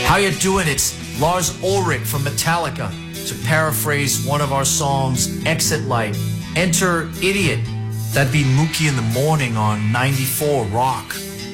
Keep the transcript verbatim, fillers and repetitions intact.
How you doing? It's Lars Ulrich from Metallica. To paraphrase one of our songs, Exit Light, enter Idiot. That'd be Mookie in the Morning on ninety-four Rock.